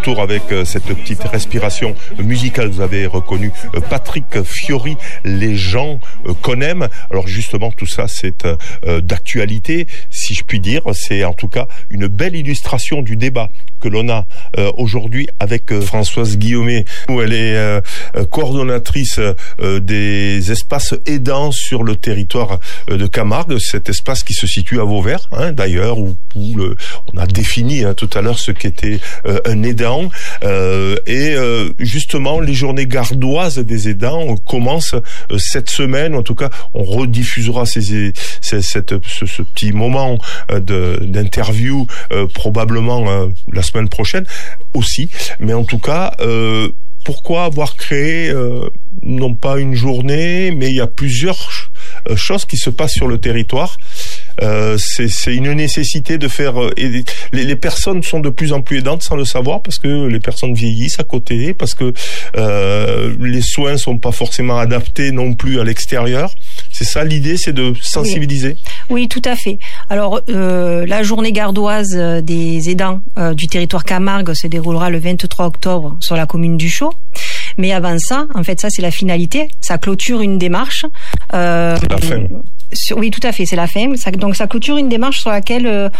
retour avec cette petite respiration musicale. Vous avez reconnu Patrick Fiori, Les gens qu'on aime. Alors justement, tout ça, c'est d'actualité, si je puis dire. C'est en tout cas une belle illustration du débat que l'on a aujourd'hui avec Françoise Guillaumet, où elle est coordonnatrice des espaces aidants sur le territoire de Camargue, cet espace qui se situe à Vauvert, d'ailleurs, où on a défini tout à l'heure ce qu'était un aidant. Et justement, les journées gardoises des aidants commencent cette semaine. En tout cas, on rediffusera ce petit moment d'interview probablement la semaine prochaine aussi. Mais en tout cas, pourquoi avoir créé non pas une journée, mais il y a plusieurs choses qui se passent sur le territoire. C'est une nécessité de faire. Les personnes sont de plus en plus aidantes sans le savoir, parce que les personnes vieillissent à côté, parce que les soins sont pas forcément adaptés non plus à l'extérieur. C'est ça l'idée, c'est de sensibiliser. Oui, tout à fait. Alors la journée gardoise des aidants du territoire Camargue se déroulera le 23 octobre sur la commune d'Uchaud. Mais avant ça, en fait, ça c'est la finalité. Ça clôture une démarche. C'est la fin. Oui, tout à fait, c'est la fin. Donc ça clôture une démarche sur laquelle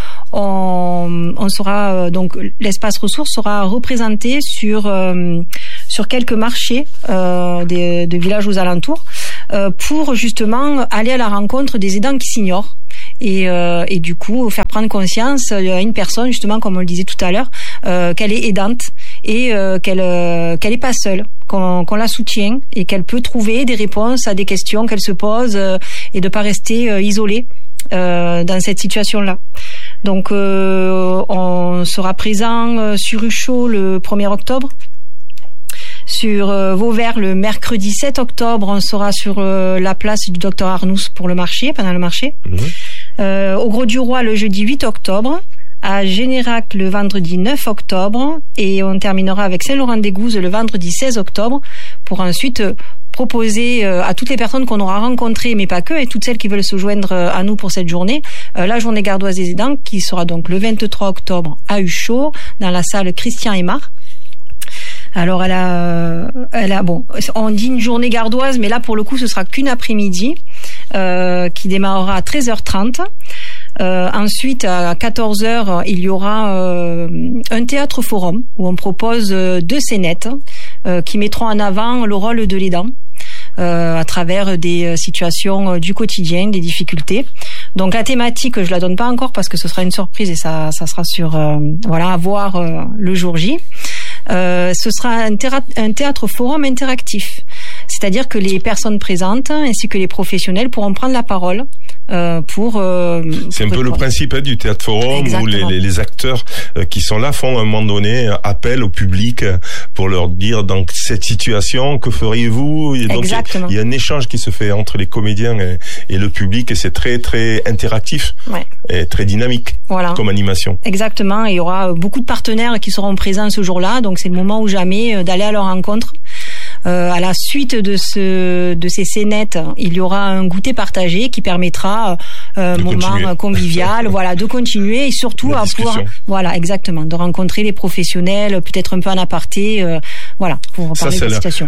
on sera donc l'espace ressources sera représenté sur quelques marchés de villages aux alentours pour justement aller à la rencontre des aidants qui s'ignorent. Et du coup faire prendre conscience à une personne, justement comme on le disait tout à l'heure, qu'elle est aidante et qu'elle est pas seule, qu'on la soutient et qu'elle peut trouver des réponses à des questions qu'elle se pose et de pas rester isolée dans cette situation-là. Donc on sera présent sur Uchaud le 1er octobre. Sur Vauvert, le mercredi 7 octobre, on sera sur la place du docteur Arnoux pour le marché, pendant le marché. Au Grau-du-Roi, le jeudi 8 octobre. À Générac, le vendredi 9 octobre. Et on terminera avec Saint-Laurent-des-Gouzes le vendredi 16 octobre pour ensuite proposer à toutes les personnes qu'on aura rencontrées, mais pas que, et toutes celles qui veulent se joindre à nous pour cette journée, la journée gardoise des aidants qui sera donc le 23 octobre à Uchaud, dans la salle Christian Aymar. Alors elle a bon, on dit une journée gardoise, mais là pour le coup ce sera qu'une après-midi qui démarrera à 13h30. Ensuite à 14h il y aura un théâtre forum où on propose 2 scénettes qui mettront en avant le rôle de l'aidant à travers des situations du quotidien, des difficultés. Donc la thématique, je la donne pas encore parce que ce sera une surprise et ça sera sur à voir le jour J. Ce sera un théâtre forum interactif. C'est-à-dire que les personnes présentes ainsi que les professionnels pourront prendre la parole pour... C'est un peu le principe du théâtre forum. Exactement. Où les acteurs qui sont là font à un moment donné appel au public pour leur dire dans cette situation, que feriez-vous? Et donc il y a un échange qui se fait entre les comédiens et le public et c'est très très interactif et très dynamique comme animation. Exactement, et il y aura beaucoup de partenaires qui seront présents ce jour-là, donc c'est le moment ou jamais d'aller à leur rencontre. À la suite de ces scénettes, il y aura un goûter partagé qui permettra un moment convivial, de continuer et surtout à pouvoir, de rencontrer les professionnels, peut-être un peu en aparté, pour parler de la situation.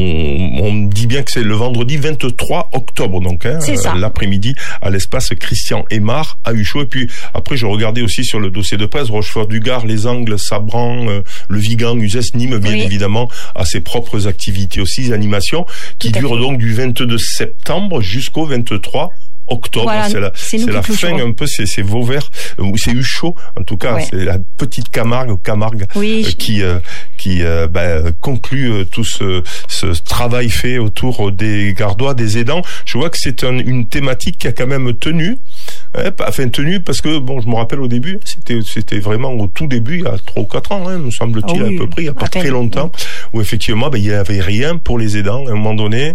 On dit bien que c'est le vendredi 23 octobre, donc, l'après-midi à l'espace Christian Aymar à Uchaud. Et puis après, je regardais aussi sur le dossier de presse, Rochefort-du-Gard, Les Angles, Sabran, le Vigan, Uzès, Nîmes, bien évidemment, a ses propres activités aussi, animations, qui durent donc du 22 septembre jusqu'au 23 octobre. C'est la fin un peu, c'est Vauvert, ou c'est Uchaud, en tout cas, c'est la petite Camargue qui conclut tout ce travail fait autour des gardois, des aidants. Je vois que c'est une thématique qui a quand même tenu parce que je me rappelle au début, c'était vraiment au tout début, il y a 3 ou 4 ans, me semble-t-il, à peu près, il y a pas très longtemps, où effectivement il y avait rien pour les aidants. À un moment donné,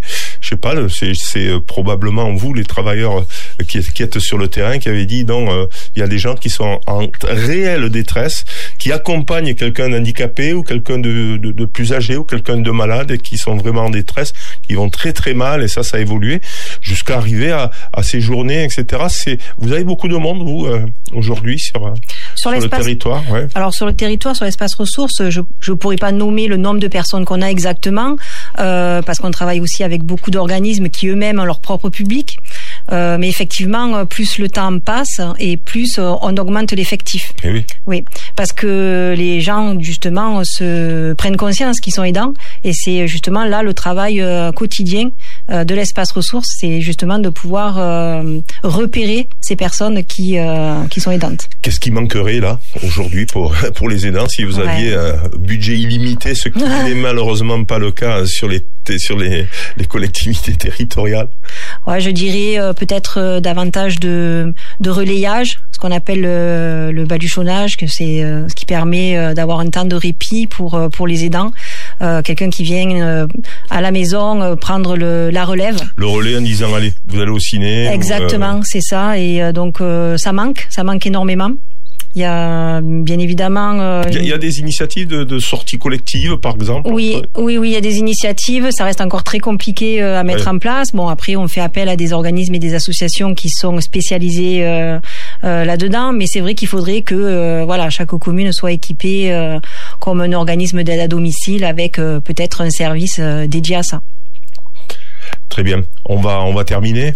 je sais pas, c'est probablement vous, les travailleurs qui êtes sur le terrain, qui avez dit non, il y a des gens qui sont en réelle détresse, qui accompagnent quelqu'un d'handicapé ou quelqu'un de plus âgé ou quelqu'un de malade et qui sont vraiment en détresse, qui vont très très mal, et ça a évolué jusqu'à arriver à ces journées, etc. Vous avez beaucoup de monde, vous, aujourd'hui, sur le territoire? Ouais. Alors, sur le territoire, sur l'espace ressources, je pourrais pas nommer le nombre de personnes qu'on a exactement, parce qu'on travaille aussi avec beaucoup d'organismes qui eux-mêmes ont leur propre public. Mais effectivement, plus le temps passe et plus on augmente l'effectif. Et oui. Oui, parce que les gens justement se prennent conscience qu'ils sont aidants, et c'est justement là le travail quotidien de l'espace ressources, c'est justement de pouvoir repérer ces personnes qui sont aidantes. Qu'est-ce qui manquerait là aujourd'hui pour les aidants si vous aviez un budget illimité, ce qui n'est malheureusement pas le cas sur les collectivités territoriales? Ouais, je dirais peut-être davantage de relayage, ce qu'on appelle le baluchonnage, que c'est ce qui permet d'avoir un temps de répit pour les aidants. Quelqu'un qui vient à la maison prendre la relève. Le relais en disant allez, vous allez au ciné. Exactement, c'est ça. Et donc ça manque énormément. Il y a bien évidemment. Il y a des initiatives de sorties collectives, par exemple. Oui, il y a des initiatives. Ça reste encore très compliqué à mettre en place. Bon, après, on fait appel à des organismes et des associations qui sont spécialisés là-dedans. Mais c'est vrai qu'il faudrait que chaque commune soit équipée comme un organisme d'aide à domicile avec peut-être un service dédié à ça. Très bien. On va terminer.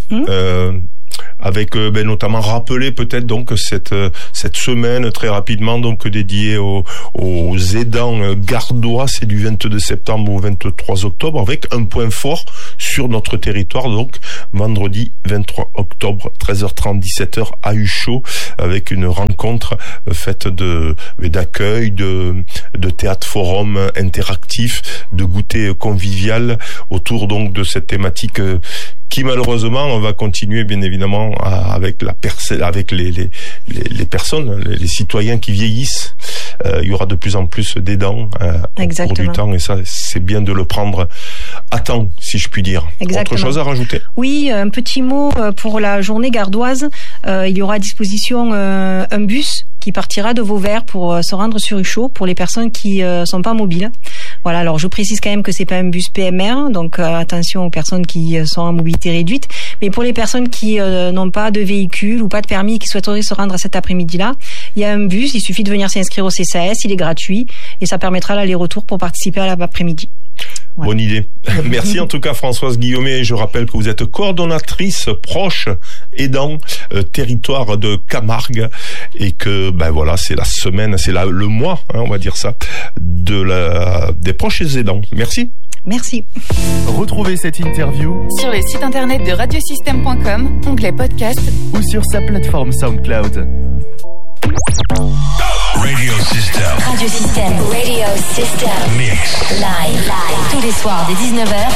Avec notamment rappeler peut-être donc cette semaine très rapidement donc dédiée aux aidants gardois, c'est du 22 septembre au 23 octobre, avec un point fort sur notre territoire, donc vendredi 23 octobre 13h30 17h à Huchot, avec une rencontre faite d'accueil, de théâtre forum interactif, de goûter convivial autour donc de cette thématique qui malheureusement on va continuer bien évidemment avec les personnes, les citoyens qui vieillissent. Il y aura de plus en plus d'aidants au cours du temps, et ça c'est bien de le prendre à temps, si je puis dire. Exactement. Autre chose à rajouter? Oui, un petit mot pour la journée gardoise. Il y aura à disposition un bus qui partira de Vauvert pour se rendre sur Huchot pour les personnes qui sont pas mobiles. Voilà, alors je précise quand même que c'est pas un bus PMR, donc attention aux personnes qui sont en mobilité réduite, mais pour les personnes qui n'ont pas de véhicule ou pas de permis et qui souhaiteraient se rendre à cet après-midi-là, il y a un bus, il suffit de venir s'inscrire au CCAS, il est gratuit et ça permettra l'aller-retour pour participer à l'après-midi. Ouais. Bonne idée. Merci en tout cas Françoise Guillaumet. Je rappelle que vous êtes coordonnatrice proche aidant territoire de Camargue, et que c'est la semaine, c'est le mois, on va dire ça, des proches aidants. Merci. Merci. Retrouvez cette interview sur le site internet de radiosystème.com, onglet podcast, ou sur sa plateforme SoundCloud. Radio System. Radio System. Radio System. Mix. Live. Tous les soirs dès 19h.